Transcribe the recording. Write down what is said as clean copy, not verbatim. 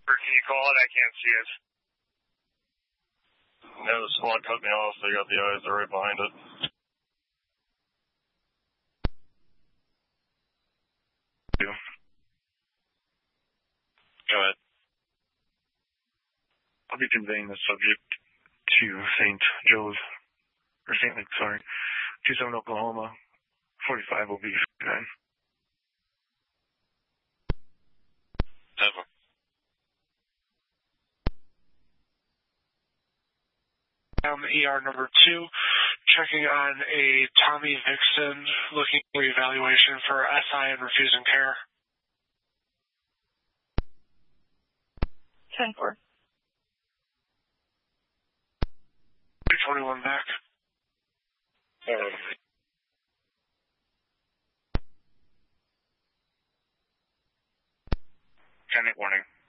Or can you call it? I can't see it. No, the squad cut me off. They got the eyes. They're right behind it. Go ahead. I'll be conveying the subject to St. Joe's, or St. Luke, sorry, 27 Oklahoma, 45 will be fine. Over. ER number 2, checking on a Tommy Vixen, looking for evaluation for SI and refusing care. 10-4. 221 back. Warning.